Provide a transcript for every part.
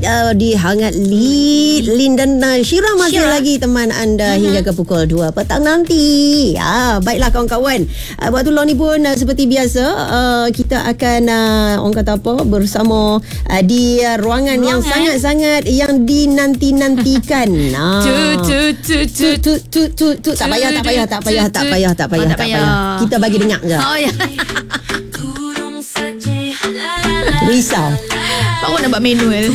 di Hangat Lead. Lin dan Syira masih lagi teman anda hingga ke pukul 2 petang nanti. Baiklah kawan-kawan. Waktu law ni pun seperti biasa kita akan orang kata apa bersama di ruangan yang sangat-sangat yang dinanti-nantikan. Tak payah. Kita bagi dengar je. Risau. Baru nak buat manual.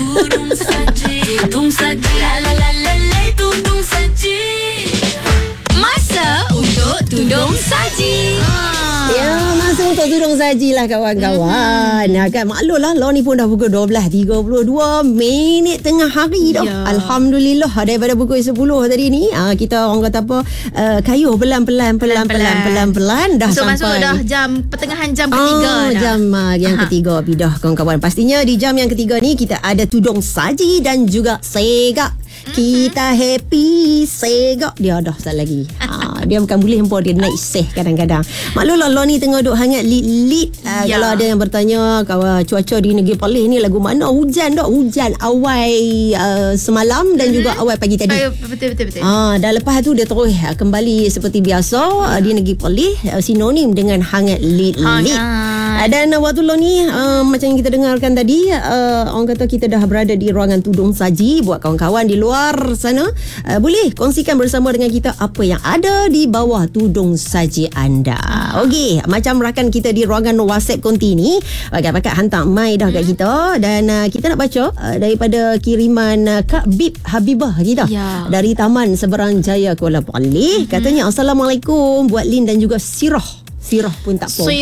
Masa untuk tudung saji. Ya, masa untuk tudung saji lah kawan-kawan. Kan maklumlah law ni pun dah pukul 12.32 minit tengah hari dah. Alhamdulillah daripada pukul 10 tadi ni kita orang kata apa kayuh pelan-pelan dah masuk dah jam pertengahan jam ketiga dah. Jam yang ketiga bidah kawan-kawan. Pastinya di jam yang ketiga ni kita ada tudung saji dan juga segak. Kita happy segak dia dah sat lagi. Dia bukan boleh hempur, dia naik seh kadang-kadang. Maklumlah law ni tengah duk hangat lead. Kalau ada yang bertanya cuaca di negeri Perlis ni lagu mana, hujan tak? Hujan awal semalam dan juga awal pagi tadi. Betul. Dan lepas tu dia terus kembali seperti biasa di negeri Perlis, sinonim dengan hangat lead. Dan waktu law ni macam yang kita dengarkan tadi, orang kata kita dah berada di ruangan tudung saji. Buat kawan-kawan di luar sana, boleh kongsikan bersama dengan kita apa yang ada di bawah tudung saji anda. Okey, macam rakan kita di ruangan WhatsApp konti ni pakat-pakat hantar mai dah kat kita. Dan kita nak baca daripada kiriman Kak Bib Habibah kita dari Taman Seberang Jaya Kuala Perlis. Katanya Assalamualaikum buat Lin dan juga Sirah pun tak apa.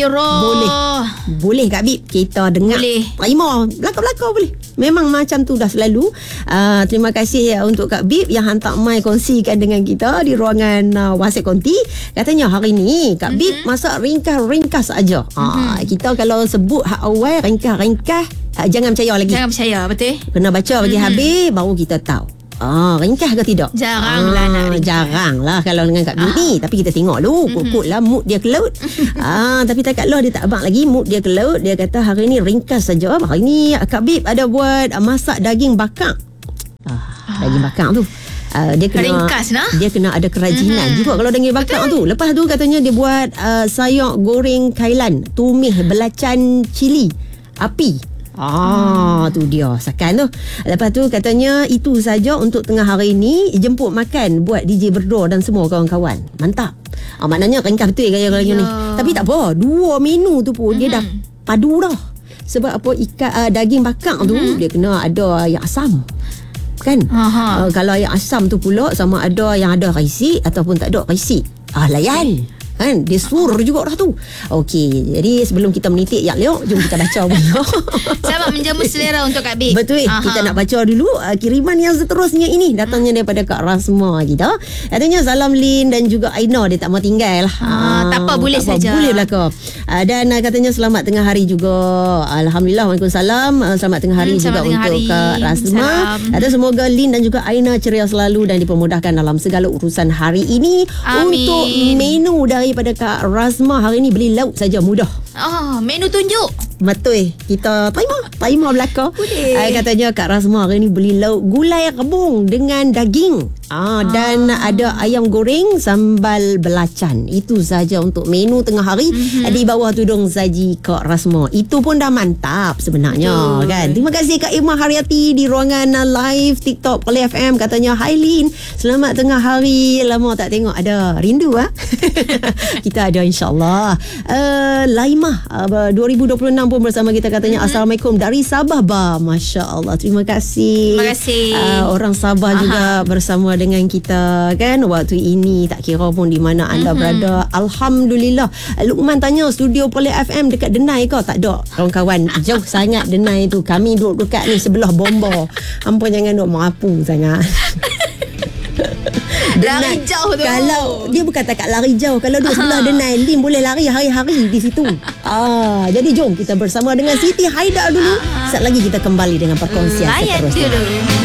Boleh Kak Bib, kita dengar. Terima. Belakang boleh. Memang macam tu dah selalu. Terima kasih untuk Kak Bib yang hantar mai kongsikan dengan kita di ruangan WhatsApp konti. Katanya hari ni Kak Bib masak ringkas saja. Kita kalau sebut hak awal ringkas, jangan percaya lagi. Jangan percaya, betul. Kena baca bagi habis baru kita tahu. Ringkas ke tidak? Jaranglah nak ringkas. Jaranglah kalau dengan Kak Bib ni. Tapi kita tengok dulu Kut lah mood dia kelut. Tapi takat lah dia tak abang lagi, mood dia kelut. Dia kata hari ni ringkas saja. Hari ni Kak Bib ada buat masak daging bakar. Daging bakar tu dia kena ringkas nah. Dia kena ada kerajinan juga kalau daging bakar tu. Lepas tu katanya dia buat sayur goreng kailan, tumis belacan cili api. Tu dia sakan tu. Lepas tu katanya itu saja untuk tengah hari ni. Jemput makan buat DJ Berdor dan semua kawan-kawan. Mantap. Maknanya ringkas betul gaya ni. Tapi tak apa, 2 menu tu pun dia dah padu dah. Sebab apa, daging bakar tu dia kena ada yang asam kan. Kalau yang asam tu pula sama ada yang ada risik ataupun tak ada risik. Layan kan, dia sur juga dah tu. Okey, jadi sebelum kita menitik yak leok, jom kita baca dulu. Selamat menjamu selera untuk Kak Bib. Betul. Kita nak baca dulu kiriman yang seterusnya ini datangnya daripada Kak Rasma kita. Katanya salam Lin dan juga Aina, dia tak mau tinggal lah. Tak apa, boleh saja. Boleh belaka. Dan katanya selamat tengah hari juga. Alhamdulillah, waalaikumsalam. Selamat tengah hari juga untuk Kak Rasma. Kata semoga Lin dan juga Aina ceria selalu dan dipermudahkan dalam segala urusan hari ini. Amin. Untuk menu daripada Kak Rasma hari ni beli lauk saja mudah. Menu tunjuk. Betul. Kita terima belakang. Katanya Kak Rasma hari ni beli lauk gulai rebung dengan daging. Dan ada ayam goreng sambal belacan. Itu saja untuk menu tengah hari di bawah tudung saji Kak Rasma. Itu pun dah mantap sebenarnya. Kan. Terima kasih Kak Irma Haryati di ruangan live TikTok Play FM. Katanya hi Lin, selamat tengah hari. Lama tak tengok, ada rindu kita ada insyaAllah. Laimah 2026 pun bersama kita. Katanya Assalamualaikum dari Sabah ba. Masya Allah, terima kasih. Terima kasih. Orang Sabah juga bersama dengan kita kan waktu ini, tak kira pun di mana anda berada. Alhamdulillah. Luqman tanya studio Play FM dekat Denai ke? Tak ada kawan-kawan, jauh sangat Denai tu. Kami duduk dekat ni sebelah Bomba. Hampa jangan duduk merapu sangat. Lari jauh tu. Kalau dia bukan takat lari jauh, kalau duduk sebelah Denai, Lin boleh lari hari-hari di situ. Jadi jom kita bersama dengan Siti Haidar dulu. Sekejap lagi kita kembali dengan perkongsian seterusnya.